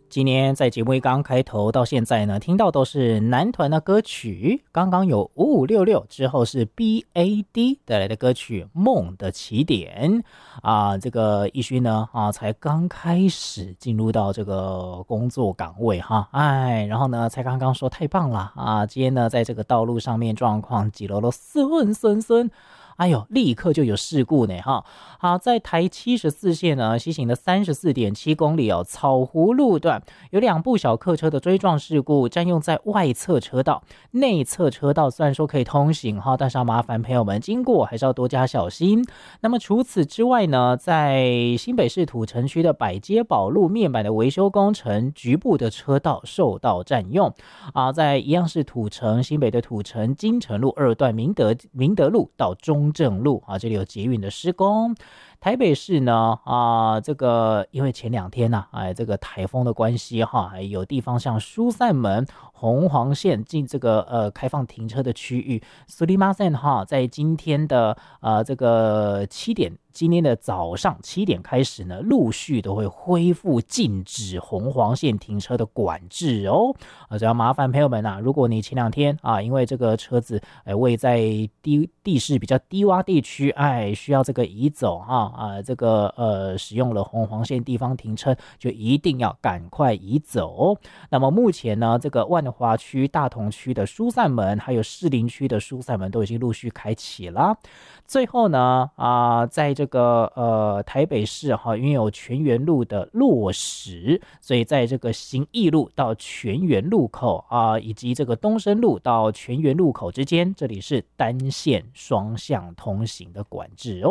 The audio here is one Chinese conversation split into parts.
今天在节目一刚开头到现在呢，听到都是男团的歌曲。刚刚有5566，之后是 BAD 带来的歌曲《梦的起点》这个奕勋呢才刚开始进入到这个工作岗位然后呢才刚刚说太棒了今天呢在这个道路上面状况几楼孙，哎呦，立刻就有事故呢好，在台74线呢西行的34.7公里草湖路段有2部小客车的追撞事故，占用在外侧车道，内侧车道虽然说可以通行但是要麻烦朋友们经过还是要多加小心。那么除此之外呢，在新北市土城区的百街宝路面板的维修工程，局部的车道受到占用在一样是土城新北的土城金城路2段明德路到中正路这里有捷运的施工。台北市呢这个因为前2天这个台风的关系有地方像疏散门红黄线进这个开放停车的区域，苏里马线在今天的这个今天的早上7点开始呢，陆续都会恢复禁止红黄线停车的管制只要麻烦朋友们如果你前2天因为这个车子位在地势比较低洼地区需要这个移走这个使用了红黄线地方停车，就一定要赶快移走。那么目前呢，这个万华区大同区的疏散门还有士林区的疏散门都已经陆续开启了。最后呢在这个台北市因为有全园路的落实，所以在这个行义路到全园路口以及这个东升路到全园路口之间，这里是单线双向通行的管制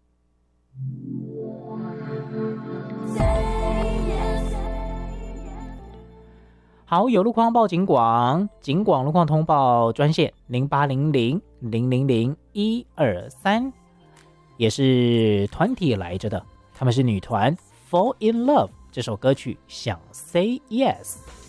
好，有路况报警广路况通报专线0800-000-123，也是团体来着的，他们是女团 Fall in Love， 这首歌曲想 Say Yes。